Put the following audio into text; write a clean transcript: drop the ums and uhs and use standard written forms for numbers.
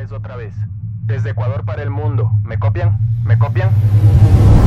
otra vez. Desde Ecuador para el mundo. ¿Me copian? ¿Me copian?